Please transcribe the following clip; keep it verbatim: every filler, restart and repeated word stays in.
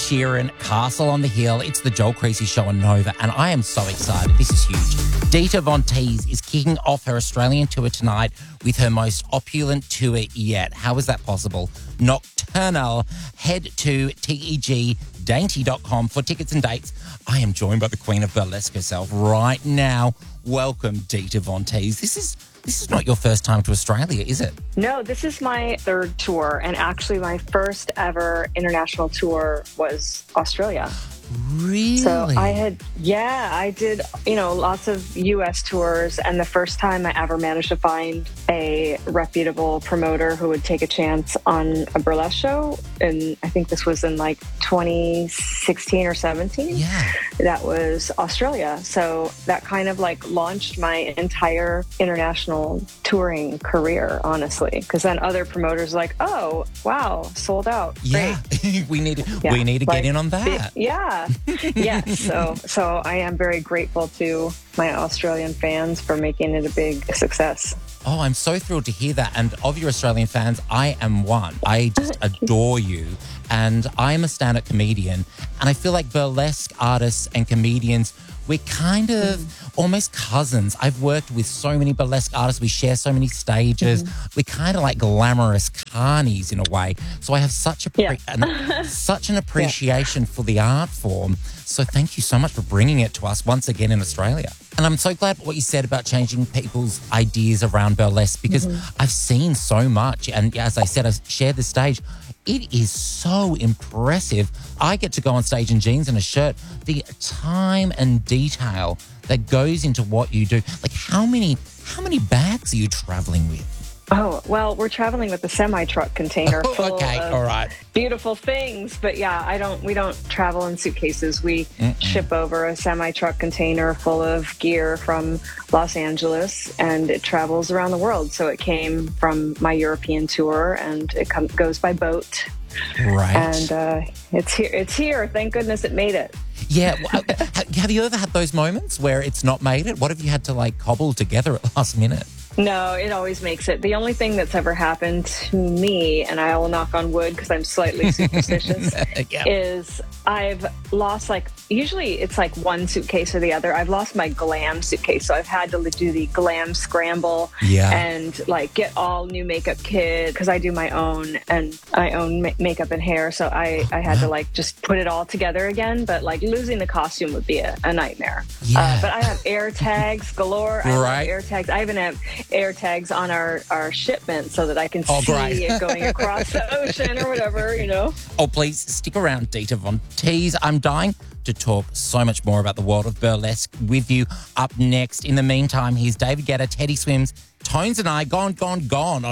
Sheeran, Castle on the Hill. It's the Joel Creasy Show on Nova, and I am so excited. This is huge. Dita Von Teese is kicking off her Australian tour tonight with her most opulent tour yet. How is that possible? Nocturnal. Head to T E G dainty dot com for tickets and dates. I am joined by the Queen of Burlesque herself right now. Welcome, Dita Von Teese. This is this is not your first time to Australia, is it? No, this is my third tour, and actually my first ever international tour was Australia. Really? So I had, yeah, I did, you know, lots of U S tours, and the first time I ever managed to find a reputable promoter who would take a chance on a burlesque show, and I think this was in like twenty sixteen or seventeen. Yeah. That was Australia. So that kind of like launched my entire international touring career, honestly, because then other promoters were like, oh, wow, sold out. Yeah. Great. we need to, Yeah. we need to Like, get in on that. Yeah. Yes. So, so I am very grateful to my Australian fans for making it a big success. Oh, I'm so thrilled to hear that. And of your Australian fans, I am one. I just adore you. And I'm a stand-up comedian. And I feel like burlesque artists and comedians, we're kind of mm. almost cousins. I've worked with so many burlesque artists. We share so many stages. Mm-hmm. We're kind of like glamorous carnies in a way. So I have such a pre- yeah. an, such an appreciation yeah. for the art form. So thank you so much for bringing it to us once again in Australia. And I'm so glad what you said about changing people's ideas around burlesque, because mm-hmm. I've seen so much. And as I said, I shared the stage. It is so impressive. I get to go on stage in jeans and a shirt. The time and detail that goes into what you do. Like how many, how many bags are you traveling with? Oh, well, we're traveling with a semi-truck container oh, full okay. of All right. beautiful things. But yeah, I don't. we don't travel in suitcases. We Mm-mm. ship over a semi-truck container full of gear from Los Angeles, and it travels around the world. So it came from my European tour, and it com- goes by boat. Right. And uh, it's here. It's here. Thank goodness it made it. Yeah. Have you ever had those moments where it's not made it? What have you had to like cobble together at last minute? No, it always makes it. The only thing that's ever happened to me, and I will knock on wood because I'm slightly superstitious, yeah. is I've lost like, usually it's like one suitcase or the other. I've lost my glam suitcase. So I've had to do the glam scramble yeah. and like get all new makeup kit because I do my own and I own ma- makeup and hair. So I, I had to like just put it all together again. But like losing the costume would be a, a nightmare. Yeah. Uh, but I have air tags galore. I right. have air tags. I even have air tags on our, our shipment so that I can oh, see great. it going across the ocean or whatever, you know. Oh, please stick around, Dita Von Teese. I'm dying to talk so much more about the world of burlesque with you up next. In the meantime, here's David Guetta, Teddy Swims, Tones and I, Gone, Gone, Gone on